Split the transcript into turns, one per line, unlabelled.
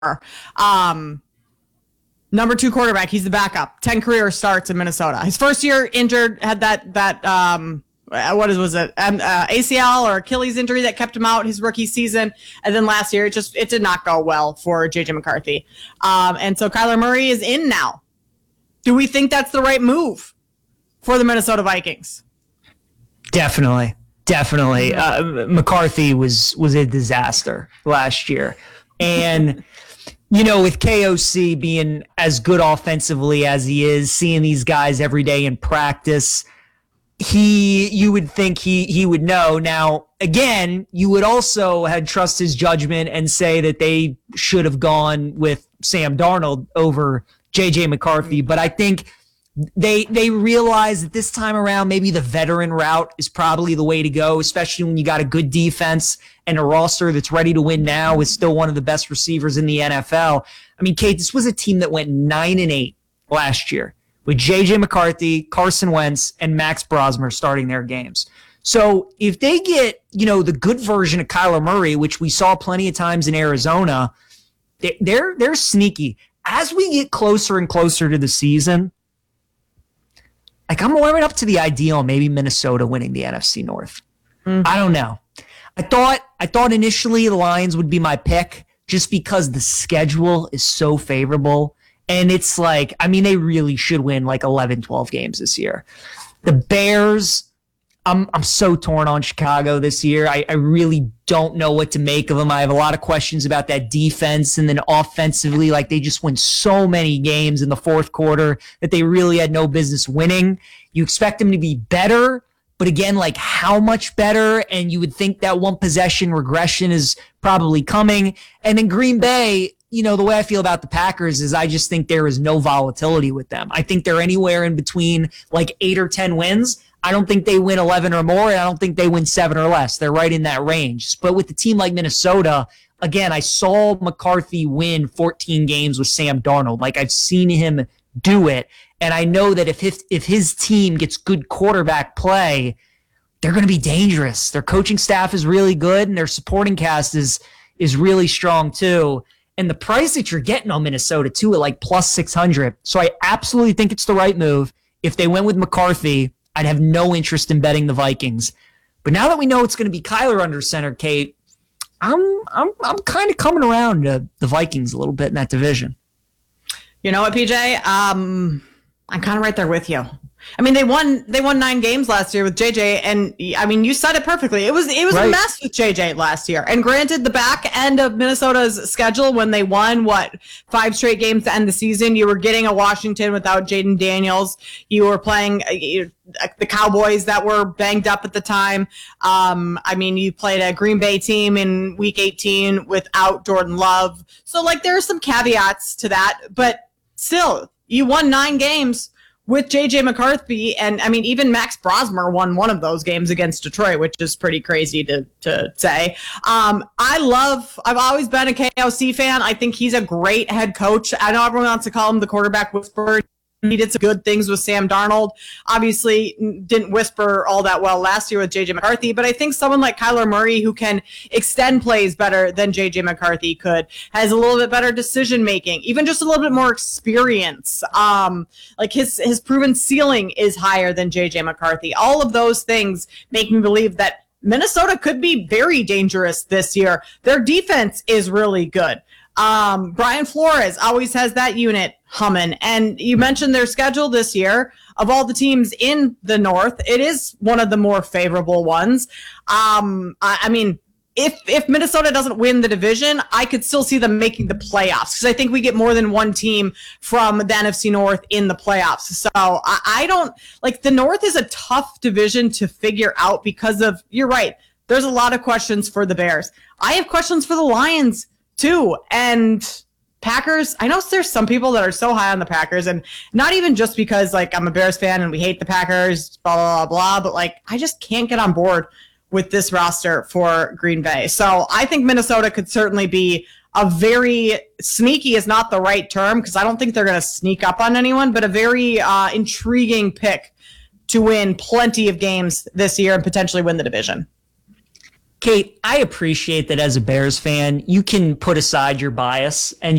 Um, Number 2 quarterback. He's the backup. 10 career starts in Minnesota. His first year injured, had that was it? ACL or Achilles injury that kept him out his rookie season. And then last year, it did not go well for JJ McCarthy. And so Kyler Murray is in now. Do we think that's the right move for the Minnesota Vikings?
Definitely. McCarthy was a disaster last year. And with KOC being as good offensively as he is, seeing these guys every day in practice, you would think he would know. Now, again, you would also had trust his judgment and say that they should have gone with Sam Darnold over JJ McCarthy. But I think they realize that this time around, maybe the veteran route is probably the way to go, especially when you got a good defense and a roster that's ready to win now with still one of the best receivers in the NFL. I mean, Kate, this was a team that went 9-8 last year with JJ McCarthy, Carson Wentz, and Max Brosmer starting their games. So if they get, the good version of Kyler Murray, which we saw plenty of times in Arizona, they're sneaky. As we get closer and closer to the season, I'm warming up to the idea on maybe Minnesota winning the NFC North. I don't know. I thought initially the Lions would be my pick just because the schedule is so favorable. And it's they really should win 11, 12 games this year. The Bears, I'm so torn on Chicago this year. I really don't know what to make of them. I have a lot of questions about that defense, and then offensively, they just win so many games in the fourth quarter that they really had no business winning. You expect them to be better, but again, how much better? And you would think that one possession regression is probably coming. And in Green Bay, the way I feel about the Packers is I just think there is no volatility with them. I think they're anywhere in between 8 or 10 wins. I don't think they win 11 or more, and I don't think they win 7 or less. They're right in that range. But with a team like Minnesota, again, I saw McCarthy win 14 games with Sam Darnold. I've seen him do it, and I know that if his team gets good quarterback play, they're going to be dangerous. Their coaching staff is really good, and their supporting cast is really strong too. And the price that you're getting on Minnesota too at plus 600. So I absolutely think it's the right move. If they went with McCarthy, I'd have no interest in betting the Vikings. But now that we know it's going to be Kyler under center, Kate, I'm kind of coming around to the Vikings a little bit in that division.
You know what, PJ? I'm kind of right there with you. I mean, they won 9 games last year with JJ, and I mean, you said it perfectly. It was right. A mess with JJ last year. And granted, the back end of Minnesota's schedule, when they won 5 straight games to end the season, you were getting a Washington without Jaden Daniels. You were playing the Cowboys that were banged up at the time. You played a Green Bay team in Week 18 without Jordan Love. So there are some caveats to that, but still, you won 9 games with JJ McCarthy, and even Max Brosmer won one of those games against Detroit, which is pretty crazy to say. I've always been a KOC fan. I think he's a great head coach. I know everyone wants to call him the quarterback whisperer. He did some good things with Sam Darnold. Obviously, didn't whisper all that well last year with JJ McCarthy, but I think someone like Kyler Murray, who can extend plays better than JJ McCarthy could, has a little bit better decision making, even just a little bit more experience. His proven ceiling is higher than JJ McCarthy. All of those things make me believe that Minnesota could be very dangerous this year. Their defense is really good. Brian Flores always has that unit humming. And you mentioned their schedule this year. Of all the teams in the North, it is one of the more favorable ones. If Minnesota doesn't win the division, I could still see them making the playoffs, because I think we get more than one team from the NFC North in the playoffs. So I don't the North is a tough division to figure out because of, you're right, there's a lot of questions for the Bears. I have questions for the Lions too. And Packers, I know there's some people that are so high on the Packers, and not even just because I'm a Bears fan and we hate the Packers, blah, blah, blah, blah, but I just can't get on board with this roster for Green Bay. So I think Minnesota could certainly be a very sneaky is not the right term, because I don't think they're going to sneak up on anyone, but a very intriguing pick to win plenty of games this year and potentially win the division.
Kate, I appreciate that as a Bears fan, you can put aside your bias and